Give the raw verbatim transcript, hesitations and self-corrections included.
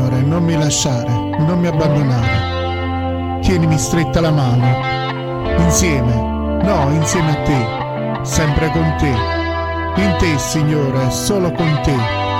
Signore, non mi lasciare, non mi abbandonare. Tienimi stretta la mano, insieme, no, insieme a te, sempre con te. In te, Signore, solo con te,